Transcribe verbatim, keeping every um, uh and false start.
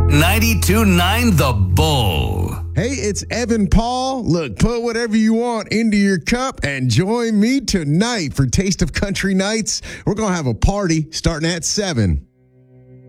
ninety-two point nine The Bull. Hey, it's Evan Paul. Look, put whatever you want into your cup and join me tonight for Taste of Country Nights. We're going to have a party starting at seven.